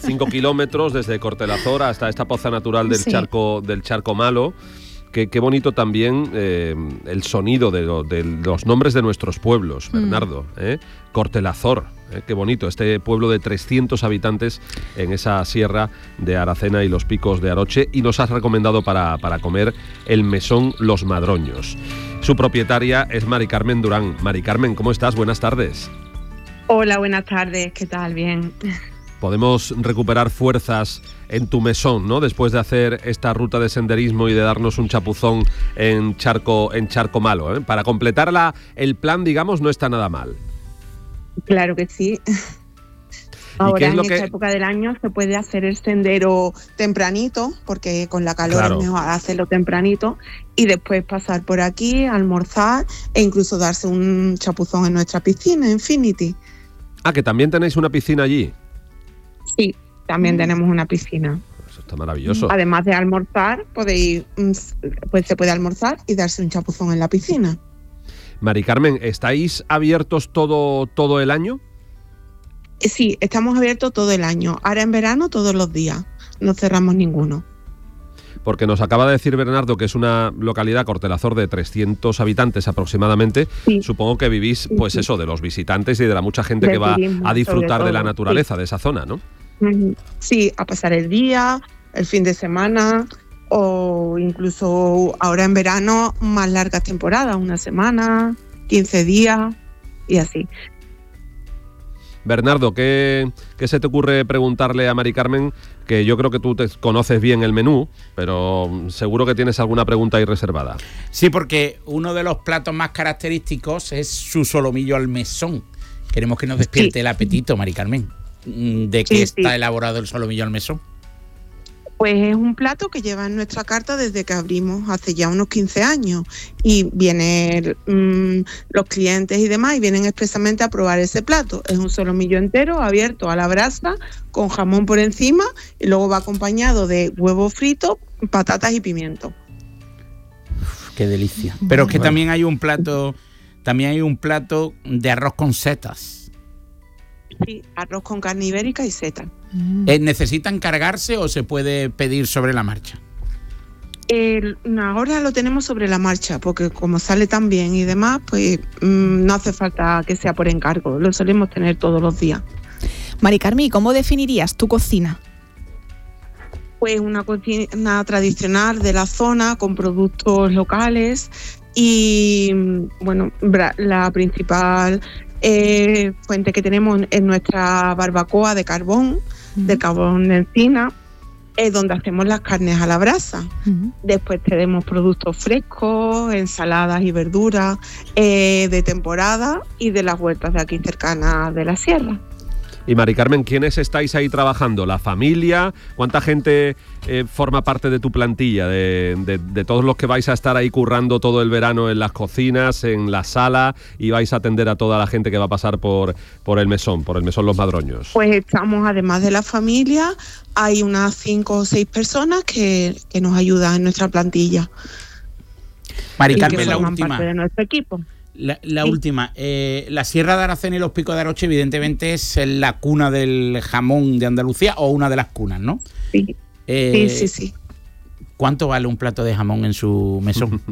5 kilómetros desde Cortelazor hasta esta poza natural del Charco Malo. Qué bonito también el sonido de los nombres de nuestros pueblos, Bernardo. Cortelazor, qué bonito, este pueblo de 300 habitantes en esa sierra de Aracena y los Picos de Aroche, y nos has recomendado para comer el mesón Los Madroños. Su propietaria es Mari Carmen Durán. Mari Carmen, ¿cómo estás? Buenas tardes. Hola, buenas tardes, ¿qué tal? Bien. Podemos recuperar fuerzas en tu mesón, ¿no? Después de hacer esta ruta de senderismo y de darnos un chapuzón en Charco Malo, ¿eh? Para completar el plan, digamos, no está nada mal. Claro que sí. Ahora, en esta época del año se puede hacer el sendero tempranito, porque con la calor es mejor hacerlo tempranito, y después pasar por aquí, almorzar e incluso darse un chapuzón en nuestra piscina, Infinity. Ah, que también tenéis una piscina allí. Sí, también tenemos una piscina. Eso está maravilloso. Además de almorzar, se puede almorzar y darse un chapuzón en la piscina. Mari Carmen, ¿estáis abiertos todo el año? Sí, estamos abiertos todo el año. Ahora en verano todos los días. No cerramos ninguno. Porque nos acaba de decir Bernardo que es una localidad, Cortelazor, de 300 habitantes aproximadamente. Sí. Supongo que vivís, pues eso, de los visitantes y de la mucha gente que va a disfrutar de la naturaleza de esa zona, ¿no? Sí, a pasar el día, el fin de semana, o incluso ahora en verano más largas temporadas, una semana, 15 días y así. Bernardo, ¿qué se te ocurre preguntarle a Mari Carmen? Que yo creo que tú te conoces bien el menú, pero seguro que tienes alguna pregunta ahí reservada. Sí, porque uno de los platos más característicos es su solomillo al mesón. Queremos que nos despierte el apetito, Mari Carmen. ¿De qué está elaborado el solomillo al mesón? Pues es un plato que lleva en nuestra carta desde que abrimos hace ya unos 15 años y vienen los clientes y demás y vienen expresamente a probar ese plato. Es un solomillo entero abierto a la brasa con jamón por encima y luego va acompañado de huevo frito, patatas y pimiento. Uf, qué delicia. Pero es que también hay un plato de arroz con setas. Sí, arroz con carne ibérica y setas. ¿Necesitan cargarse o se puede pedir sobre la marcha? Ahora lo tenemos sobre la marcha, porque como sale tan bien y demás, pues no hace falta que sea por encargo, lo solemos tener todos los días. Mari Carmen, ¿cómo definirías tu cocina? Pues una cocina tradicional de la zona, con productos locales y, bueno, la principal fuente que tenemos es nuestra barbacoa de carbón, de carbón de encina, es donde hacemos las carnes a la brasa. Después tenemos productos frescos, ensaladas y verduras de temporada y de las huertas de aquí cercanas de la sierra. Y Mari Carmen, ¿quiénes estáis ahí trabajando? ¿La familia? ¿Cuánta gente forma parte de tu plantilla? De todos los que vais a estar ahí currando todo el verano en las cocinas, en la sala, y vais a atender a toda la gente que va a pasar por el mesón Los Madroños. Pues estamos, además de la familia, hay unas 5 o 6 personas que nos ayudan en nuestra plantilla. Mari Carmen, que forman parte de nuestro equipo. La última, la Sierra de Aracena y los Picos de Aroche evidentemente es la cuna del jamón de Andalucía, o una de las cunas, ¿no? Sí, sí. ¿Cuánto vale un plato de jamón en su mesón?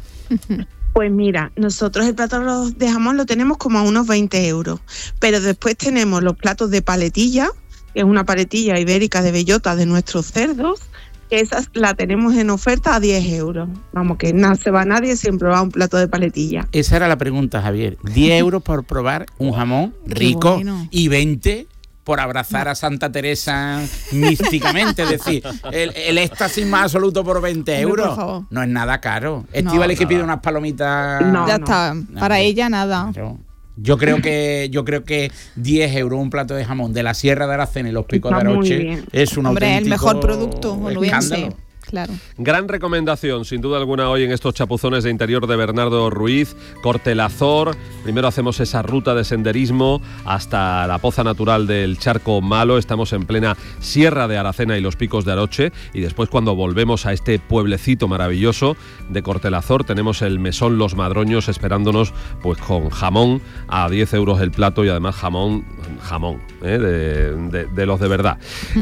Pues mira, nosotros el plato de jamón lo tenemos como a unos 20 euros, pero después tenemos los platos de paletilla, que es una paletilla ibérica de bellota de nuestros cerdos, que esas la tenemos en oferta a 10 euros. Vamos, que no se va nadie sin probar un plato de paletilla. Esa era la pregunta, Javier. 10 euros por probar un jamón rico, y 20 por abrazar a Santa Teresa místicamente. Es decir, el éxtasis más absoluto por 20 euros. No es nada caro. Estíbaliz que pide unas palomitas. Ya está. Para ella nada. Claro. Yo creo que 10 euros un plato de jamón de la Sierra de Aracena y los Picos de Aroche es un auténtico el mejor producto, escándalo. Claro. Gran recomendación, sin duda alguna, hoy en estos chapuzones de interior de Bernardo Ruiz, Cortelazor. Primero hacemos esa ruta de senderismo hasta la poza natural del Charco Malo. Estamos en plena Sierra de Aracena y los Picos de Aroche. Y después, cuando volvemos a este pueblecito maravilloso de Cortelazor, tenemos el mesón Los Madroños esperándonos, pues con jamón a 10 euros el plato, y además jamón de los de verdad.